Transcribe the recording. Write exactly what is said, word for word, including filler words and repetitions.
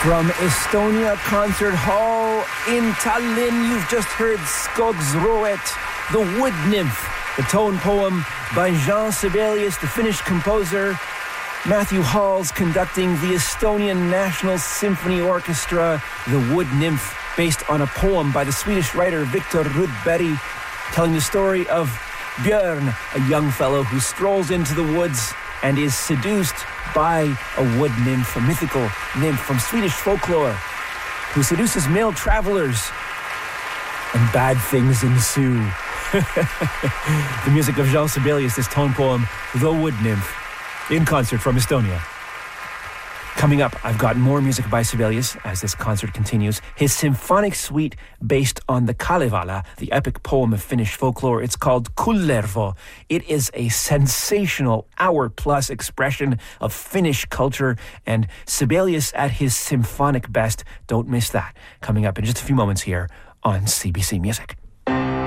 From Estonia Concert Hall in Tallinn, you've just heard Skogsrået, The Wood Nymph, the tone poem by Jean Sibelius, the Finnish composer. Matthew Halls conducting the Estonian National Symphony Orchestra, The Wood Nymph, based on a poem by the Swedish writer Victor Rudberg, telling the story of Björn, a young fellow who strolls into the woods and is seduced by a wood nymph, a mythical nymph from Swedish folklore, who seduces male travelers, and bad things ensue. The music of Jean Sibelius, this tone poem, The Wood Nymph, in concert from Estonia. Coming up, I've got more music by Sibelius as this concert continues. His symphonic suite based on the Kalevala, the epic poem of Finnish folklore. It's called Kullervo. It is a sensational hour-plus expression of Finnish culture, and Sibelius at his symphonic best. Don't miss that. Coming up in just a few moments here on C B C Music.